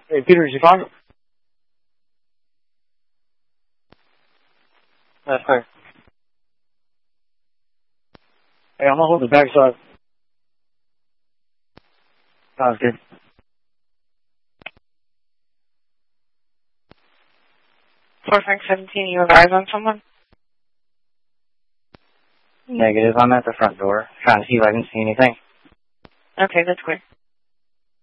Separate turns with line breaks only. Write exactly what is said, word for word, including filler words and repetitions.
Hey, Peter, is your phone? That's clear. Hey, I'm gonna hold the backside. Sounds good.
four five seventeen, you have eyes on someone?
Negative. I'm at the front door, trying to see if I can see anything.
Okay, that's clear.